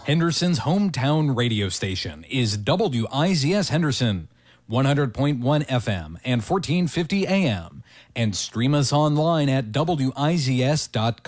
Henderson's hometown radio station is WIZS Henderson, 100.1 FM and 1450 AM, and stream us online at WIZS.com.